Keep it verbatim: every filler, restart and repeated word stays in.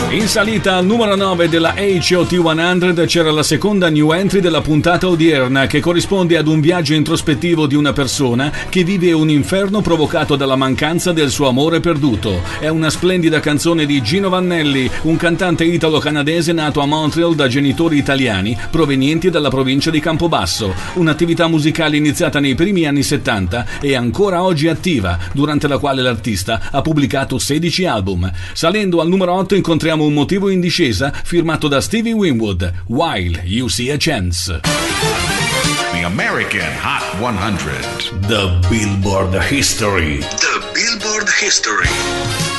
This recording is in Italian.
In salita al numero nove della H O T cento c'era la seconda new entry della puntata odierna, che corrisponde ad un viaggio introspettivo di una persona che vive un inferno provocato dalla mancanza del suo amore perduto. È una splendida canzone di Gino Vannelli, un cantante italo-canadese nato a Montreal da genitori italiani provenienti dalla provincia di Campobasso. Un'attività musicale iniziata nei primi anni settanta e ancora oggi attiva, durante la quale l'artista ha pubblicato sedici album. Salendo al numero otto incontriamo un motivo in discesa firmato da Stevie Winwood, While You See a Chance. The American Hot one hundred. The Billboard History. The Billboard History.